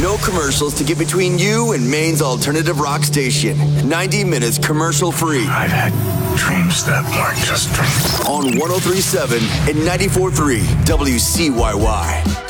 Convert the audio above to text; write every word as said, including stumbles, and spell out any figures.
No commercials to get between you and Maine's alternative rock station. ninety minutes commercial free. I've had dreams that weren't just dreams. On one oh three point seven and ninety-four point three W C Y Y.